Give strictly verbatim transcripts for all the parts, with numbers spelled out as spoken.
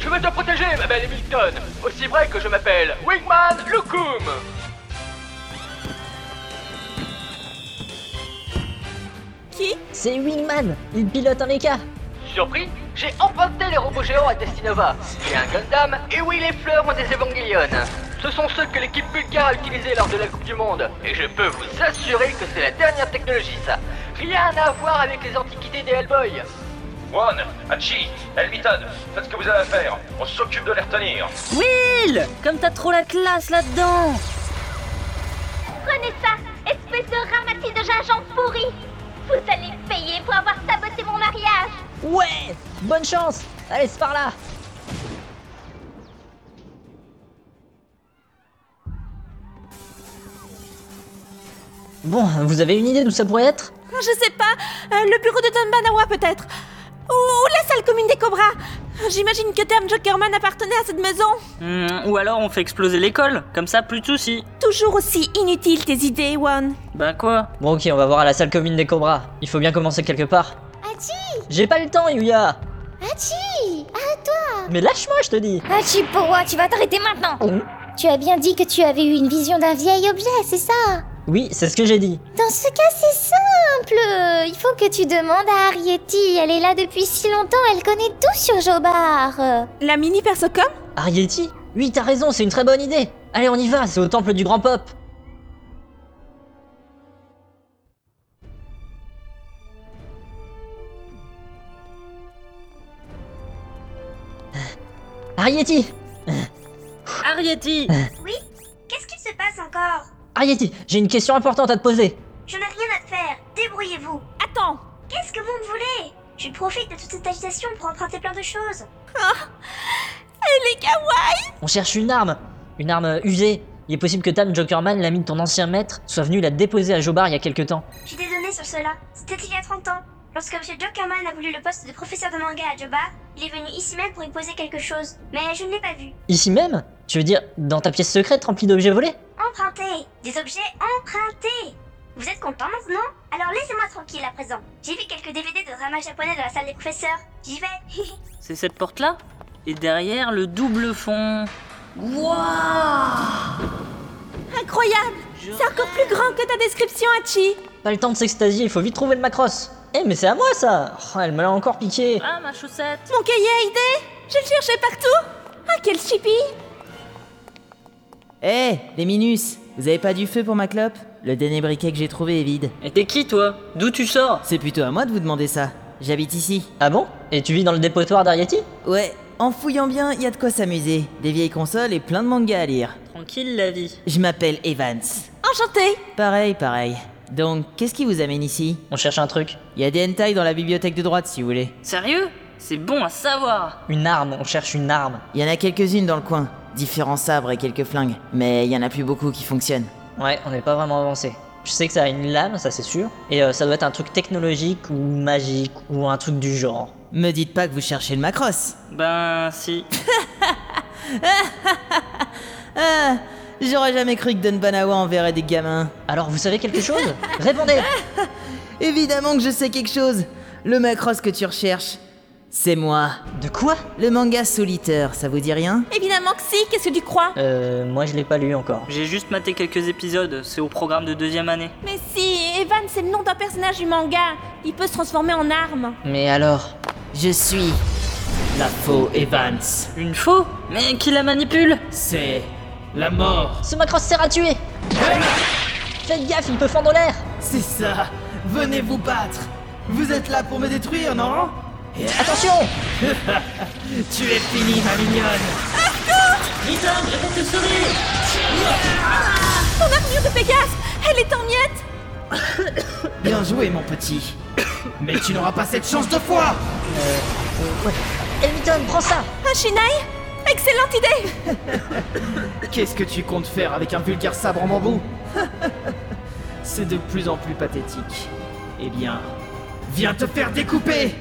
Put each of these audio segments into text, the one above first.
Je vais te protéger, ma belle Hamilton. Aussi vrai que je m'appelle Wingman Lukum. Qui? C'est Wingman, il pilote un méca. Surpris? J'ai emprunté les robots géants à Destinova. J'ai un Gundam et oui, les fleurs ont des Evangelion. Ce sont ceux que l'équipe Vulcain a utilisés lors de la Coupe du Monde. Et je peux vous assurer que c'est la dernière technologie, ça. Rien à voir avec les antiquités des Hellboy. One, Hachi, Elmiton, faites ce que vous avez à faire. On s'occupe de les retenir. Will! Comme t'as trop la classe là-dedans! Prenez ça, espèce de ramassis de gingembre pourri. Vous allez payer pour avoir saboté mon mariage. Ouais, bonne chance. Allez, c'est par là. Bon, vous avez une idée d'où ça pourrait être? Je sais pas, euh, le bureau de Tom Banawa peut-être. Ou la salle commune des Cobras. J'imagine que Dame Jokerman appartenait à cette maison. Hmm, ou alors on fait exploser l'école, comme ça plus de soucis. Toujours aussi inutiles tes idées, One. Bah quoi? Bon, ok, on va voir à la salle commune des Cobras. Il faut bien commencer quelque part. Hachi, J'ai pas le temps, Yuya. Hachi, arrête-toi. Mais lâche-moi, je te dis. Hachi, pourquoi tu vas t'arrêter maintenant? Oh. Tu as bien dit que tu avais eu une vision d'un vieil objet, c'est ça? Oui, c'est ce que j'ai dit. Dans ce cas, c'est simple. Il faut que tu demandes à Arietti. Elle est là depuis si longtemps, elle connaît tout sur Jobar. La mini Persocom? Arietti? Oui, t'as raison, c'est une très bonne idée. Allez, on y va, c'est au temple du Grand Pop. Arietti! Arietti! Oui? Qu'est-ce qui se passe encore? Arietti, j'ai une question importante à te poser. Je n'ai rien à te faire, débrouillez-vous. Attends. Qu'est-ce que vous me voulez? Je profite de toute cette agitation pour emprunter plein de choses. Elle est kawaii. On cherche une arme. Une arme usée. Il est possible que Tam Jokerman, l'ami de ton ancien maître, soit venu la déposer à Jobar il y a quelque temps. J'ai des données sur cela. C'était il y a trente ans. Lorsque M. Jokerman a voulu le poste de professeur de manga à Jobar, il est venu ici même pour y poser quelque chose. Mais je ne l'ai pas vu. Ici même? Tu veux dire dans ta pièce secrète remplie d'objets volés? Emprunté. Des objets empruntés. Vous êtes content maintenant? Alors laissez-moi tranquille à présent. J'ai vu quelques D V D de drama japonais dans la salle des professeurs. J'y vais. C'est cette porte-là? Et derrière, le double fond. Waouh! Incroyable. C'est encore plus grand que ta description, Hachi. Pas le temps de s'extasier, il faut vite trouver le Macross. Eh mais c'est à moi ça! Oh, elle me l'a encore piqué. Ah, ma chaussette! Mon cahier à idées. Je le cherchais partout. Ah, quel chippy. Eh, les Minus, vous avez pas du feu pour ma clope? Le dernier briquet que j'ai trouvé est vide. Et t'es qui, toi? D'où tu sors? C'est plutôt à moi de vous demander ça. J'habite ici. Ah bon? Et tu vis dans le dépotoir d'Arietti? Ouais, en fouillant bien, y a de quoi s'amuser. Des vieilles consoles et plein de mangas à lire. Tranquille, la vie. Je m'appelle Evans. Enchantée. Pareil, pareil. Donc, qu'est-ce qui vous amène ici? On cherche un truc. Y a des hentai dans la bibliothèque de droite si vous voulez. Sérieux? C'est bon à savoir. Une arme, on cherche une arme. Y en a quelques-unes dans le coin. Différents sabres et quelques flingues. Mais y en a plus beaucoup qui fonctionnent. Ouais, on n'est pas vraiment avancé. Je sais que ça a une lame, ça c'est sûr. Et euh, ça doit être un truc technologique ou magique ou un truc du genre. Me dites pas que vous cherchez le Macross. Ben, si. Ah, j'aurais jamais cru que Don Banawa enverrait des gamins. Alors vous savez quelque chose? Répondez! Évidemment que je sais quelque chose. Le Macross que tu recherches, c'est moi. De quoi? Le manga Solitaire, ça vous dit rien? Évidemment que si. Qu'est-ce que tu crois? Euh, moi je l'ai pas lu encore. J'ai juste maté quelques épisodes, c'est au programme de deuxième année. Mais si, Evan, c'est le nom d'un personnage du manga. Il peut se transformer en arme. Mais alors? Je suis la faux Evans. Une faux? Mais qui la manipule? C'est la mort. Ce Macross sert à tuer! Faites gaffe, il peut fendre l'air! C'est ça. Venez vous battre. Vous êtes là pour me détruire, non? Attention! Tu es fini, ma mignonne. Ethan, je vais te sauver! Ton armure de Pégase, elle est en miettes. Bien joué, mon petit. Mais tu n'auras pas cette chance deux fois. Ouais. Elmiton, prends ça! Un Shinai. Excellente idée. Qu'est-ce que tu comptes faire avec un vulgaire sabre en bambou? C'est de plus en plus pathétique. Eh bien, viens te faire découper.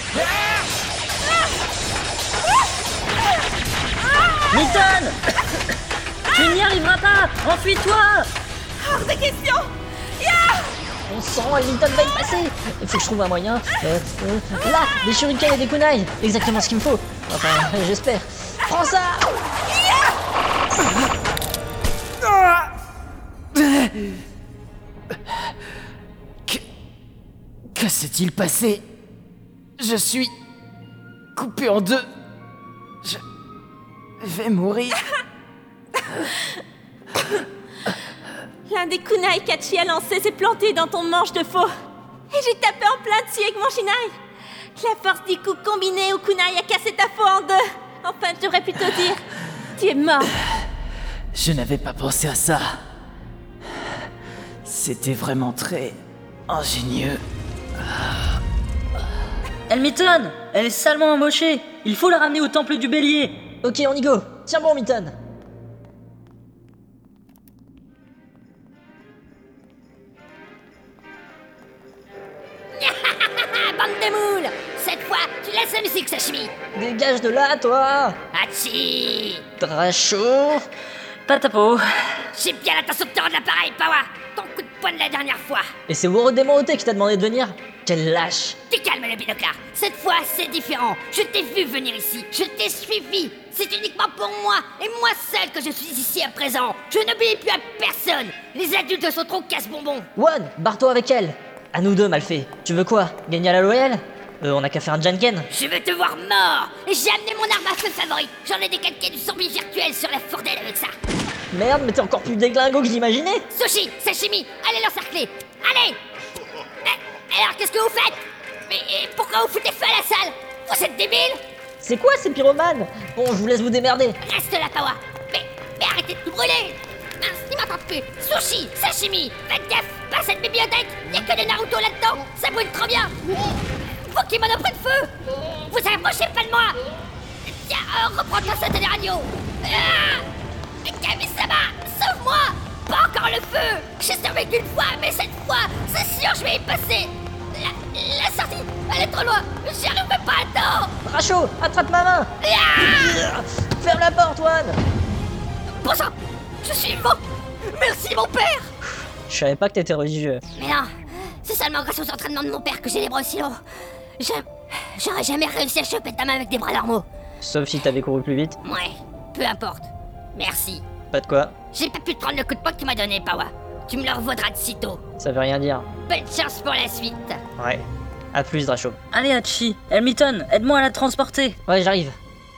Ethan! Tu n'y arriveras pas! Enfuis-toi! Hors de question. Bon sang, Hamilton va y passer. Il faut que je trouve un moyen. Euh, euh, là, des shurikens et des kunai. Exactement ce qu'il me faut. Enfin, j'espère. Prends ça. Que, que s'est-il passé? Je suis coupé en deux. Je vais mourir. L'un des kunai qu'Hachi a lancé s'est planté dans ton manche de faux. Et j'ai tapé en plein dessus avec mon shinai. La force du coup combiné au kunai a cassé ta faux en deux. Enfin, j'aurais pu te dire, tu es mort. Je n'avais pas pensé à ça. C'était vraiment très ingénieux. Hamilton, elle est salement embauchée. Il faut la ramener au temple du bélier. Ok, on y go. Tiens bon, Hamilton. Bande de moules! Cette fois, tu laisses la musique, Sashimi! Dégage de là, toi. Hachi! Dracho. Pas ta peau. J'ai bien l'intention de te rendre l'appareil, Pawa! Ton coup de poing de la dernière fois! Et c'est Worodemorote qui t'a demandé de venir? Quel lâche. Tu calmes le binoclard! Cette fois, c'est différent! Je t'ai vu venir ici! Je t'ai suivi! C'est uniquement pour moi, et moi seul que je suis ici à présent! Je n'obéis plus à personne! Les adultes sont trop casse-bonbons! One, barre-toi avec elle. À nous deux, mal fait. Tu veux quoi? Gagner à la loyale? Euh, on a qu'à faire un janken. Je veux te voir mort! Et j'ai amené mon arme à feu favorite! J'en ai décalqué du zombie virtuel sur la fournaise avec ça! Merde, mais t'es encore plus déglingo que j'imaginais. Sushi, sashimi, allez l'encercler! Allez! Eh, alors qu'est-ce que vous faites? Mais et pourquoi vous foutez feu à la salle? Vous êtes débiles? C'est quoi ces pyromanes? Bon, je vous laisse vous démerder. Reste là, Pawa! Mais, mais arrêtez de tout brûler! Mince, il m'entend plus! Sushi, sashimi, faites gaffe! Pas cette bibliothèque! Y'a que des Naruto là-dedans! Ça brûle trop bien! Faut qu'il m'en prenne feu! Vous approchez pas de moi! Tiens, euh, reprends-toi cette radio! Ah! Kami-sama, sauve-moi! Pas encore le feu! J'ai survécu une fois, mais cette fois, c'est sûr, je vais y passer! La, la sortie, elle est trop loin! J'y arriverai pas à temps! Dracho, attrape ma main. Ah! Ferme la porte, One. Bon sang! Je suis vivant! Merci, mon père! Je savais pas que t'étais religieux. Mais non, c'est seulement grâce aux entraînements de mon père que j'ai les bras aussi longs. Je... J'aurais jamais réussi à choper ta main avec des bras normaux. Sauf si t'avais couru plus vite. Ouais, peu importe. Merci. Pas de quoi. J'ai pas pu te prendre le coup de poing que tu m'as donné, Pawa. Tu me le revaudras de sitôt. Ça veut rien dire. Bonne chance pour la suite. Ouais. À plus, Dracho. Allez, Hachi. Hamilton, aide-moi à la transporter. Ouais, j'arrive.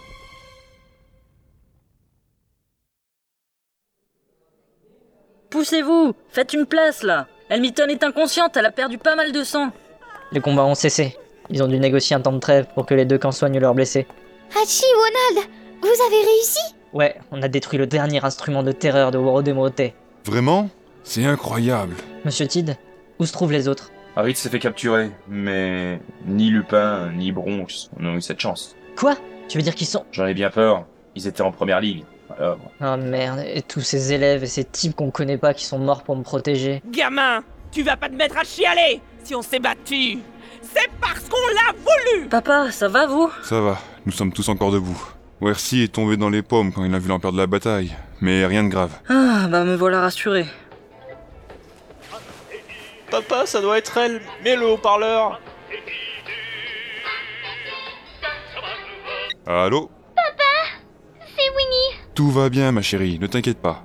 Poussez-vous. Faites une place, là. Hamilton est inconsciente, elle a perdu pas mal de sang. Les combats ont cessé. Ils ont dû négocier un temps de trêve pour que les deux camps soignent leurs blessés. Hachi, Ronald, vous avez réussi? Ouais, on a détruit le dernier instrument de terreur de Worodemorote. Vraiment? C'est incroyable. Monsieur Tid, où se trouvent les autres? Harit s'est fait capturer, mais ni Lupin ni Bronx n'ont eu cette chance. Quoi? Tu veux dire qu'ils sont... J'en ai bien peur, ils étaient en première ligne. Alors, Oh merde, et tous ces élèves et ces types qu'on connaît pas qui sont morts pour me protéger. Gamin, tu vas pas te mettre à chialer si on s'est battu. C'est parce qu'on l'a voulu. Papa, ça va, vous? Ça va, nous sommes tous encore debout. Wercy est tombé dans les pommes quand il a vu l'ampleur de la bataille, mais rien de grave. Ah, bah me voilà rassuré. Papa, ça doit être elle. Mets le haut-parleur. Allô? C'est Winnie. Tout va bien, ma chérie, ne t'inquiète pas.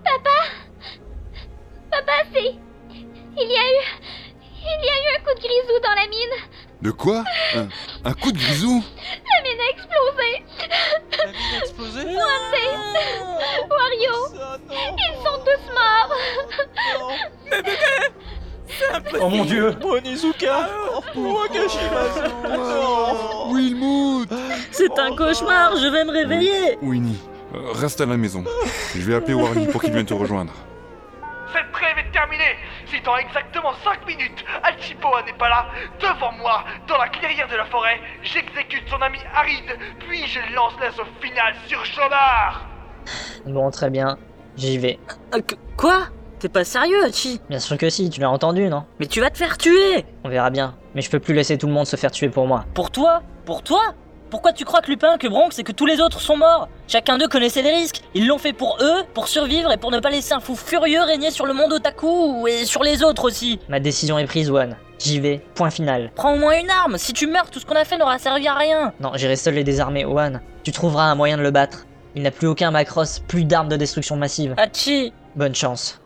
Papa, c'est... Il y a eu... Il y a eu un coup de grisou dans la mine. De quoi? un, un coup de grisou? La mine a explosé. La mine a explosé. One, Wario, ils sont tous morts. Oh mon Dieu! Onizuka. Wakashimazu. Non. Wilmoot! C'est un cauchemar, je vais me réveiller. Winnie, euh, reste à la maison. Je vais appeler Wari pour qu'il vienne te rejoindre. Cette trêve est terminée. Si dans exactement cinq minutes, Hachipoa n'est pas là, devant moi, dans la clairière de la forêt, j'exécute son ami Aride, puis je lance l'assaut final sur Chomar. Bon, très bien. J'y vais. Euh, qu- quoi? T'es pas sérieux, Hachi? Bien sûr que si, tu l'as entendu, non? Mais tu vas te faire tuer. On verra bien. Mais je peux plus laisser tout le monde se faire tuer pour moi. Pour toi? Pour toi? pourquoi tu crois que Lupin, que Bronx et que tous les autres sont morts? Chacun d'eux connaissait les risques. Ils l'ont fait pour eux, pour survivre et pour ne pas laisser un fou furieux régner sur le monde otaku et sur les autres aussi. Ma décision est prise, One. J'y vais, point final. Prends au moins une arme, si tu meurs, tout ce qu'on a fait n'aura servi à rien. Non, j'irai seul les désarmer, One. Tu trouveras un moyen de le battre. Il n'a plus aucun Macross, plus d'armes de destruction massive. Hachi! Bonne chance.